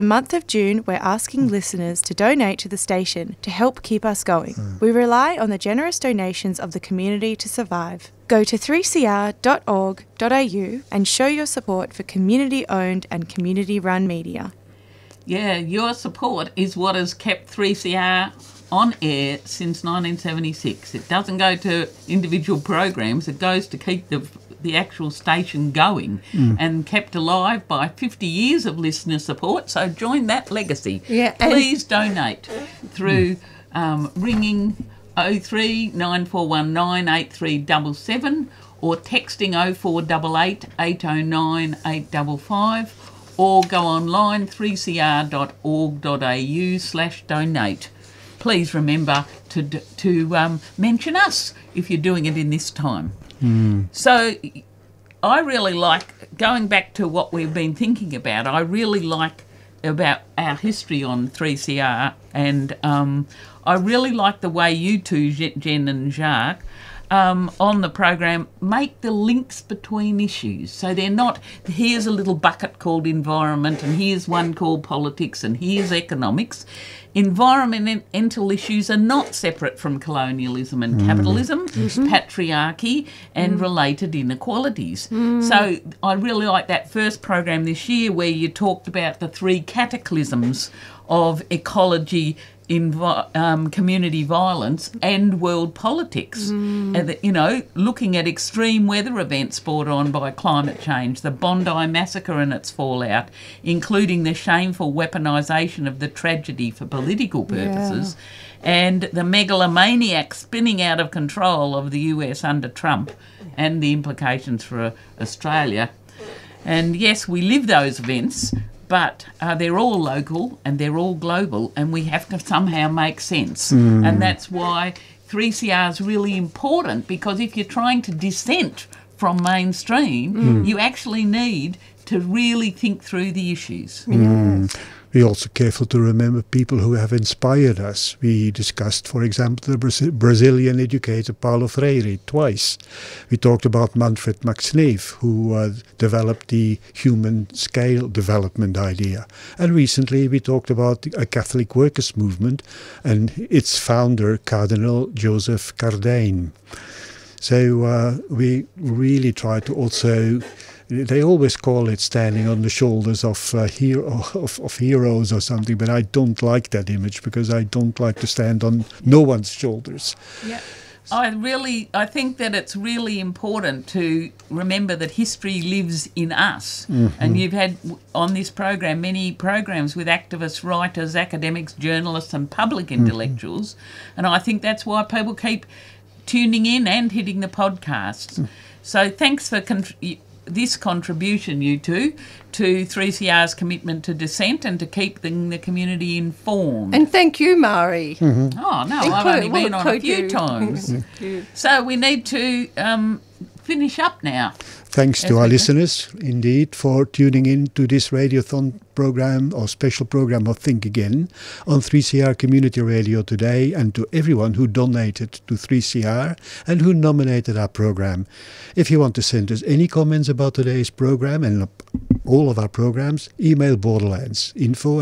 the month of June, we're asking listeners to donate to the station to help keep us going. We rely on the generous donations of the community to survive. Go to 3cr.org.au and show your support for community-owned and community-run media. Yeah, your support is what has kept 3CR on air since 1976. It doesn't go to individual programs, it goes to keep the actual station going and kept alive by 50 years of listener support. So join that legacy. Yeah, Please donate through ringing 03 9419 8377 or texting 0488 809 855 or go online 3cr.org.au/donate. Please remember to mention us if you're doing it in this time. So I really like, going back to what we've been thinking about, I really like about our history on 3CR, and I really like the way you two, Jen and Jacques, on the program make the links between issues. So they're not, here's a little bucket called environment and here's one called politics and here's economics. Environmental issues are not separate from colonialism and capitalism, patriarchy and related inequalities. So I really like that first program this year where you talked about the three cataclysms of ecology, community violence and world politics. And, you know, looking at extreme weather events brought on by climate change, the Bondi Massacre and its fallout, including the shameful weaponisation of the tragedy for political purposes, and the megalomaniac spinning out of control of the US under Trump and the implications for Australia. And yes, we live those events, but they're all local and they're all global, and we have to somehow make sense. And that's why 3CR is really important, because if you're trying to dissent from mainstream, you actually need to really think through the issues. We're also careful to remember people who have inspired us. We discussed, for example, the Brazilian educator Paulo Freire twice. We talked about Manfred Max Neef, who developed the human scale development idea. And recently we talked about a Catholic workers' movement and its founder, Cardinal Joseph Cardijn. So we really try to also... They always call it standing on the shoulders of heroes or something, but I don't like that image, because I don't like to stand on no one's shoulders. Yeah. I think that it's really important to remember that history lives in us. And you've had on this program many programs with activists, writers, academics, journalists and public intellectuals. And I think that's why people keep tuning in and hitting the podcasts. So thanks for this contribution, you two, to 3CR's commitment to dissent and to keep the community informed. And thank you, Mari. Oh, no, I've only been on a few times. So we need to finish up now. Thanks to our listeners, indeed, for tuning in to this Radiothon program or special program of Think Again on 3CR Community Radio today, and to everyone who donated to 3CR and who nominated our program. If you want to send us any comments about today's program and all of our programs, email Borderlands,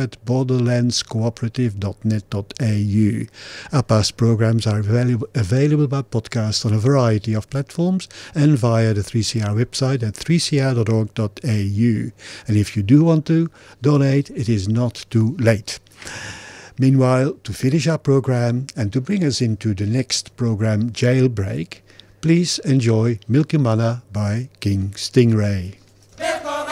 info@borderlandscooperative.net.au. Our past programs are available by podcast on a variety of platforms and via the 3CR website at 3cr.org.au. And if you do want to donate, it is not too late. Meanwhile, to finish our program and to bring us into the next program, Jailbreak, please enjoy Milky Mana by King Stingray.